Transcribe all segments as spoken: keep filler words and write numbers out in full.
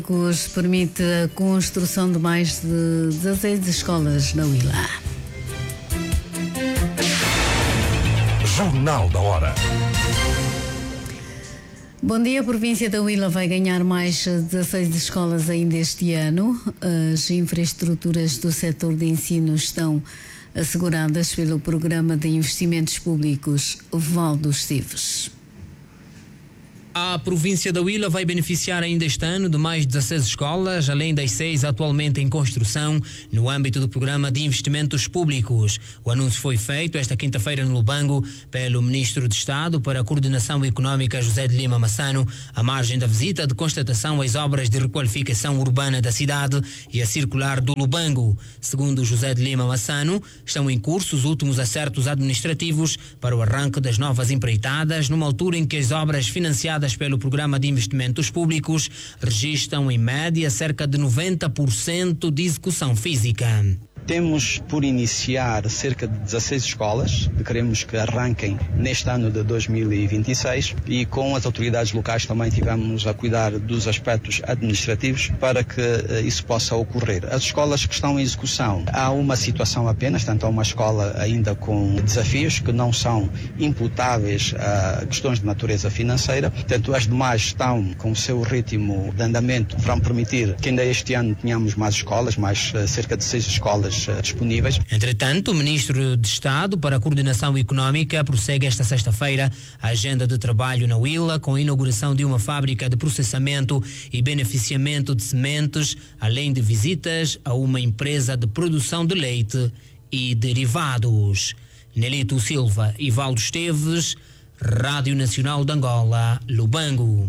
Permite a construção de mais de dezasseis escolas na Huila. Jornal da Hora. Bom dia, a província da Huila vai ganhar mais dezasseis escolas ainda este ano. As infraestruturas do setor de ensino estão asseguradas pelo Programa de Investimentos Públicos Valdo Esteves. A província da Huila vai beneficiar ainda este ano de mais dezasseis escolas, além das seis atualmente em construção, no âmbito do Programa de Investimentos Públicos. O anúncio foi feito esta quinta-feira no Lubango pelo Ministro de Estado para a Coordenação Económica José de Lima Massano, à margem da visita de constatação às obras de requalificação urbana da cidade e a circular do Lubango. Segundo José de Lima Massano, estão em curso os últimos acertos administrativos para o arranque das novas empreitadas, numa altura em que as obras financiadas pelo Programa de Investimentos Públicos registram em média cerca de noventa por cento de execução física. Temos por iniciar cerca de dezasseis escolas, que queremos que arranquem neste ano de dois mil e vinte e seis, e com as autoridades locais também tivemos a cuidar dos aspectos administrativos para que uh, isso possa ocorrer. As escolas que estão em execução, há uma situação apenas, tanto há uma escola ainda com desafios que não são imputáveis a questões de natureza financeira, portanto as demais estão com o seu ritmo de andamento, vão permitir que ainda este ano tenhamos mais escolas, mais uh, cerca de seis escolas disponíveis. Entretanto, o Ministro de Estado para a Coordenação Económica prossegue esta sexta-feira a agenda de trabalho na Huila com a inauguração de uma fábrica de processamento e beneficiamento de sementes, além de visitas a uma empresa de produção de leite e derivados. Nelito Silva e Valdo Esteves, Rádio Nacional de Angola, Lubango.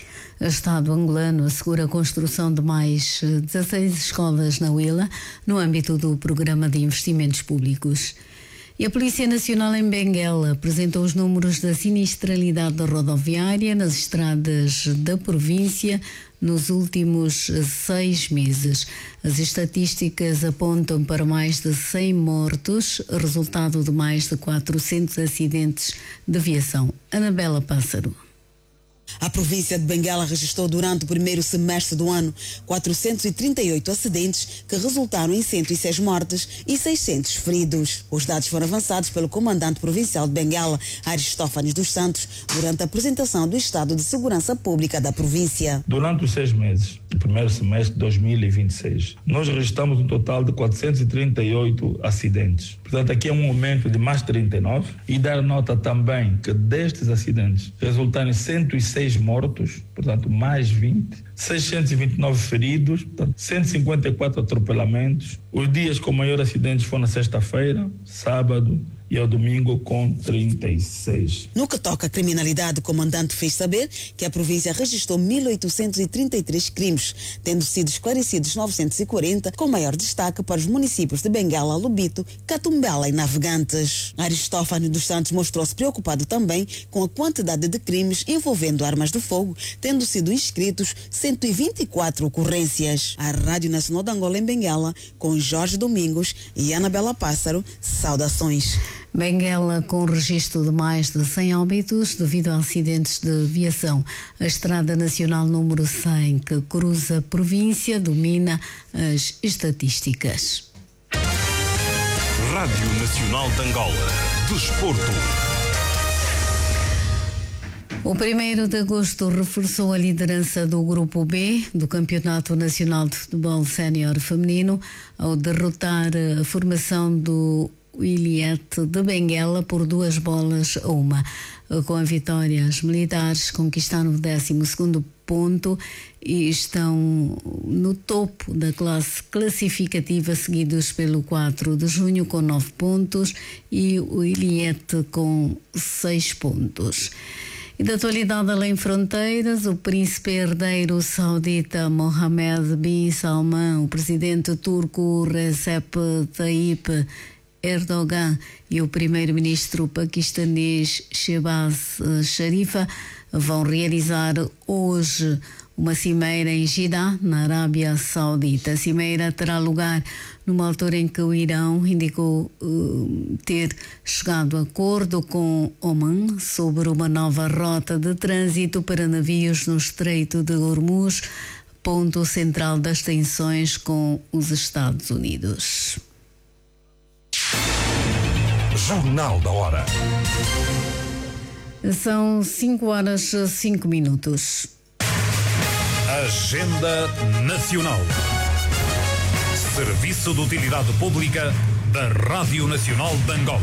O Estado angolano assegura a construção de mais dezasseis escolas na Huila, no âmbito do Programa de Investimentos Públicos. E a Polícia Nacional em Benguela apresentou os números da sinistralidade rodoviária nas estradas da província nos últimos seis meses. As estatísticas apontam para mais de cem mortos, resultado de mais de quatrocentos acidentes de viação. Anabela Pássaro. A província de Benguela registrou durante o primeiro semestre do ano quatrocentos e trinta e oito acidentes que resultaram em cento e seis mortes e seiscentos feridos. Os dados foram avançados pelo comandante provincial de Benguela, Aristófanes dos Santos, durante a apresentação do Estado de Segurança Pública da província. Durante os seis meses do primeiro semestre de dois mil e vinte e seis, nós registramos um total de quatrocentos e trinta e oito acidentes. Portanto, aqui é um aumento de mais trinta e nove, e dar nota também que destes acidentes resultaram em cento e seis mortos, portanto mais vinte, seiscentos e vinte e nove feridos, portanto, cento e cinquenta e quatro atropelamentos. Os dias com maior acidentes foram na sexta-feira, sábado e ao domingo com trinta e seis. No que toca à criminalidade, o comandante fez saber que a província registrou mil oitocentos e trinta e três crimes, tendo sido esclarecidos novecentos e quarenta, com maior destaque para os municípios de Benguela, Lubito, Catumbela e Navegantes. Aristófanes dos Santos mostrou-se preocupado também com a quantidade de crimes envolvendo armas de fogo, tendo sido inscritos cento e vinte e quatro ocorrências. A Rádio Nacional de Angola em Benguela, com Jorge Domingos e Anabela Pássaro, saudações. Benguela com registro de mais de cem óbitos devido a acidentes de viação. A Estrada Nacional número cem, que cruza a província, domina as estatísticas. Rádio Nacional de Angola. Desporto. O primeiro de agosto reforçou a liderança do Grupo B do Campeonato Nacional de Futebol Sénior Feminino ao derrotar a formação do Williette de Benguela por duas bolas a uma. Com a vitória, os militares conquistaram o décimo segundo ponto e estão no topo da classe classificativa, seguidos pelo quatro de junho com nove pontos e o Williette com seis pontos. E da atualidade além fronteiras, o príncipe herdeiro saudita Mohammed bin Salman, o presidente turco Recep Tayyip Erdogan e o primeiro-ministro paquistanês Shehbaz Sharif vão realizar hoje uma cimeira em Jeddah, na Arábia Saudita. A cimeira terá lugar numa altura em que o Irão indicou uh, ter chegado a acordo com Oman sobre uma nova rota de trânsito para navios no Estreito de Hormuz, ponto central das tensões com os Estados Unidos. Jornal da Hora. São cinco horas e cinco minutos. Agenda Nacional. Serviço de Utilidade Pública da Rádio Nacional de Angola.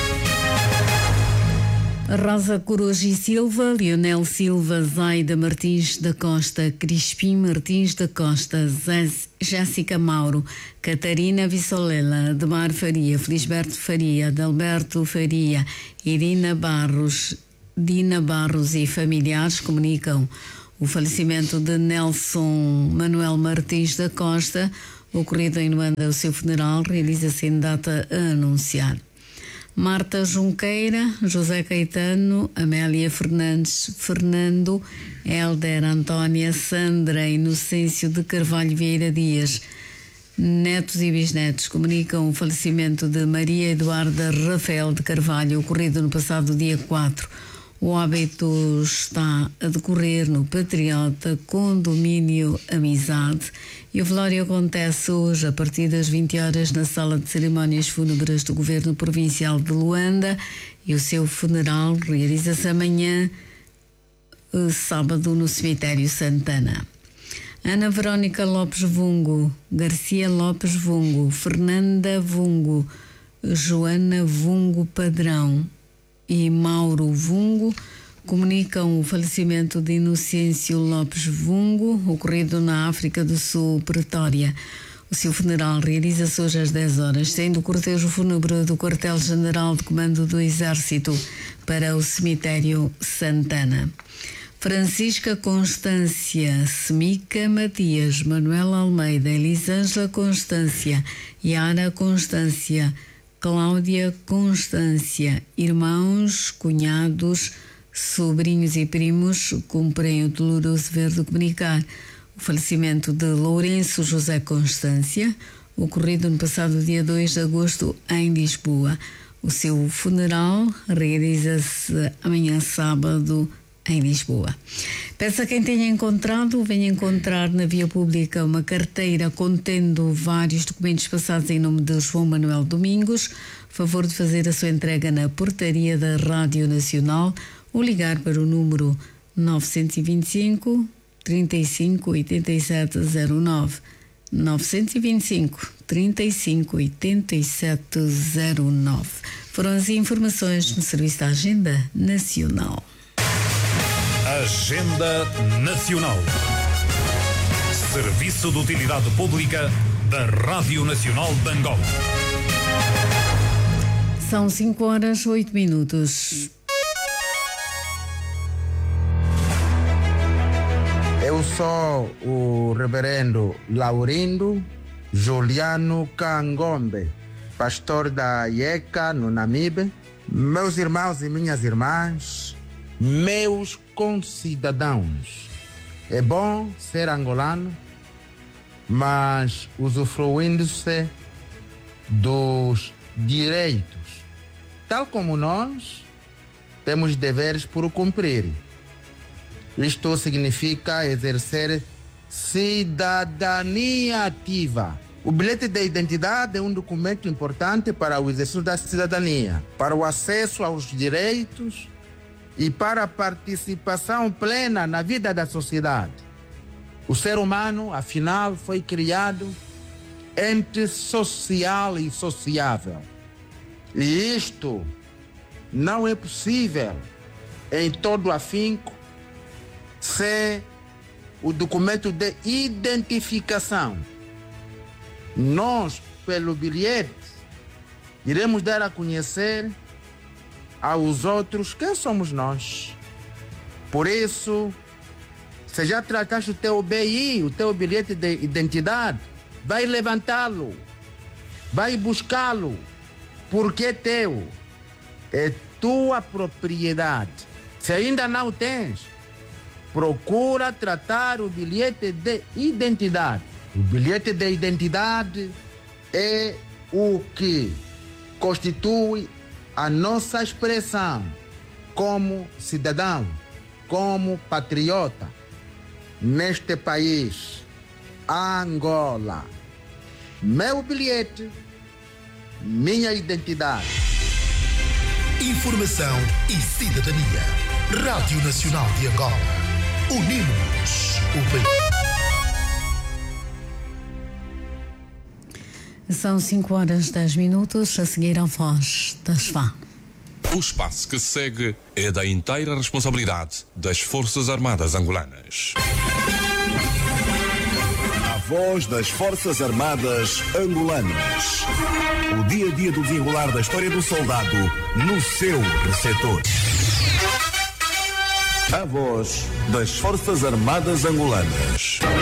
Rosa Coruja e Silva, Leonel Silva, Zaida Martins da Costa, Crispim Martins da Costa, Jéssica Mauro, Catarina Vissolela, Ademar Faria, Felisberto Faria, Adalberto Faria, Irina Barros, Dina Barros e familiares comunicam o falecimento de Nelson Manuel Martins da Costa, ocorrido em Luanda. O seu funeral realiza-se em data a anunciar. Marta Junqueira, José Caetano, Amélia Fernandes, Fernando, Hélder, Antónia, Sandra, Inocêncio de Carvalho Vieira Dias, netos e bisnetos comunicam o falecimento de Maria Eduarda Rafael de Carvalho, ocorrido no passado dia quatro. O óbito está a decorrer no Patriota Condomínio Amizade e o velório acontece hoje a partir das vinte horas na Sala de Cerimónias Fúnebres do Governo Provincial de Luanda e o seu funeral realiza-se amanhã, sábado, no Cemitério Santana. Ana Verónica Lopes Vungo, Garcia Lopes Vungo, Fernanda Vungo, Joana Vungo Padrão e Mauro Vungo comunicam o falecimento de Inocêncio Lopes Vungo, ocorrido na África do Sul, Pretória. O seu funeral realiza-se hoje às dez horas, sendo o cortejo fúnebre do Quartel-General de Comando do Exército para o Cemitério Santana. Francisca Constância, Semica Matias, Manuela Almeida, Elisângela Constância, Yara Constância, Cláudia Constância, irmãos, cunhados, sobrinhos e primos cumprem o doloroso dever de comunicar o falecimento de Lourenço José Constância, ocorrido no passado dia dois de agosto em Lisboa. O seu funeral realiza-se amanhã sábado em Lisboa. Peço a quem tenha encontrado, venha encontrar na via pública uma carteira contendo vários documentos passados em nome de João Manuel Domingos. Favor de fazer a sua entrega na portaria da Rádio Nacional ou ligar para o número nove dois cinco, trinta e cinco, oitenta e sete zero nove. nove dois cinco, trinta e cinco, oitenta e sete zero nove. Foram as informações no Serviço da Agenda Nacional. Agenda Nacional. Serviço de Utilidade Pública da Rádio Nacional de Angola. São cinco horas, oito minutos. Eu sou o reverendo Laurindo Juliano Cangombe, pastor da I E C A no Namibe. Meus irmãos e minhas irmãs, meus concidadãos, é bom ser angolano, mas usufruindo-se dos direitos. Tal como nós, temos deveres por cumprir. Isto significa exercer cidadania ativa. O bilhete de identidade é um documento importante para o exercício da cidadania, para o acesso aos direitos e para a participação plena na vida da sociedade. O ser humano, afinal, foi criado ente social e sociável. E isto não é possível em todo afinco sem o documento de identificação. Nós, pelo bilhete, iremos dar a conhecer aos outros quem somos nós. Por isso, se já trataste o teu B I, o teu bilhete de identidade, vai levantá-lo, vai buscá-lo, porque é teu, é tua propriedade. Se ainda não tens, procura tratar o bilhete de identidade. O bilhete de identidade é o que constitui a nossa expressão como cidadão, como patriota neste país Angola. Meu bilhete, minha identidade. Informação e cidadania. Rádio Nacional de Angola. Unimos o país. São cinco horas e dez minutos, a seguir a voz da S F A. O espaço que se segue é da inteira responsabilidade das Forças Armadas Angolanas. A voz das Forças Armadas Angolanas. O dia a dia do desenrolar da história do soldado no seu receptor. A voz das Forças Armadas Angolanas.